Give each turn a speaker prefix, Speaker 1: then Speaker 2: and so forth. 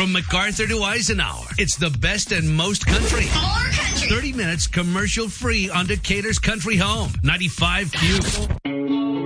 Speaker 1: From MacArthur to Eisenhower, it's the best and most country.
Speaker 2: More country.
Speaker 1: 30 minutes commercial free on Decatur's Country Home, 95Q.